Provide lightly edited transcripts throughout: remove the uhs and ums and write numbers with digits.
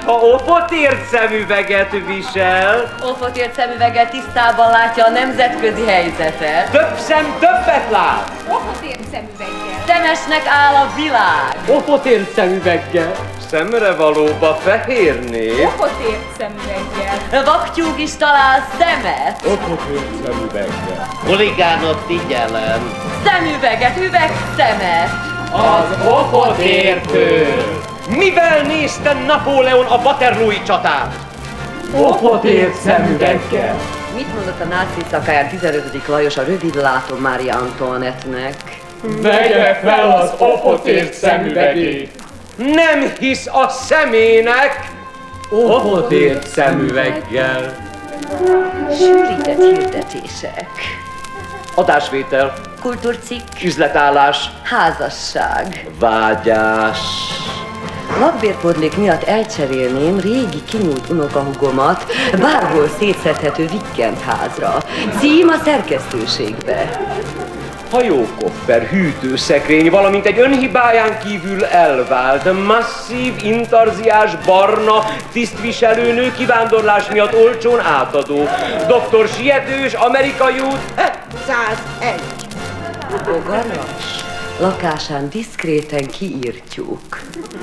ha opotért szemüveget visel. Opotért szemüveggel tisztában látja a nemzetközi helyzetet. Több szem többet lát. Opotért szemüveggel. Szemesnek áll a világ. Opotért szemüveggel. Szemre valóba fehér nép. Opotért szemüveggel. Vaktyúk is talál szemet. Opotért szemüveggel. Huligánot figyelem! Szemüveget, üvegszemet. Az opotértől. Mivel nézte Napóleon a Waterloo-i csatát? Opotért szemüveggel. Mit mondott a náci szakáján 15. Lajos a rövidlátó Mária Antoinette-nek? Vegye fel az opotért szemüvegét. Nem hisz a szemének. Opotért szemüveggel. Sűrített hirdetések. Adásvétel, Kultúrcikk. üzletállás, Házasság. vágyás. Lakbérpótlék miatt elcserélném régi kinyúlt unokahugomat bárhol szétszedhető Vikkent házra. Cím a szerkesztőségbe. Hajókoffer, hűtőszekrény, valamint egy önhibáján kívül elvált, masszív, intarziás, barna, tisztviselőnő kivándorlás miatt olcsón átadó. Dr. Sietős, amerikai út, 101. Bogaras. Lakásán diszkréten kiírtjuk.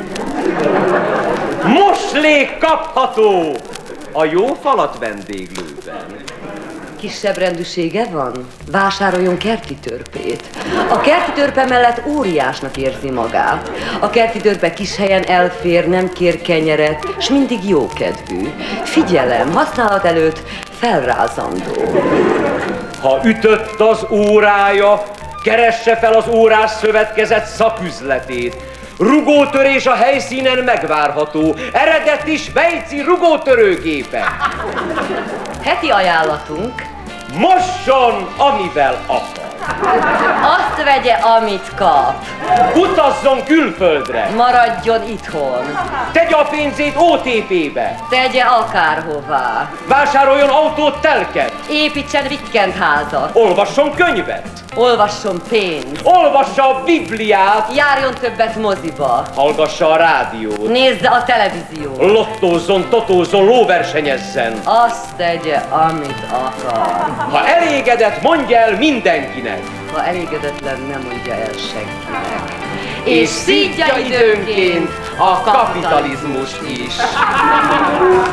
Moslék kapható a jó falat vendéglőben. Kisebb rendűsége van? Vásároljon kerti törpét. A kerti törpe mellett óriásnak érzi magát. A kerti törpe kis helyen elfér, nem kér kenyeret, s mindig jókedvű. Figyelem, használat előtt felrázandó. Ha ütött az órája, keresse fel az órás szövetkezet szaküzletét. Rugótörés a helyszínen megvárható. Eredeti svejci rugótörőgépe. Heti ajánlatunk. Mosson, amivel akar. Azt vegye, amit kap. Utazzon külföldre. Maradjon itthon. Tegye a pénzét OTP-be. Tegye akárhová. Vásároljon autót, telket. Építsen Vikkent házat. Olvasson könyvet. Olvasson pénzt. Olvassa a Bibliát. Járjon többet moziba. Hallgassa a rádiót. Nézze a televíziót. Lottózzon, totózzon, lóversenyezzen. Azt tegye, amit akar. Ha elégedett, mondja el mindenkinek. Ha elégedetlen, nem mondja el senkinek. És szidja időnként a kapitalizmust is.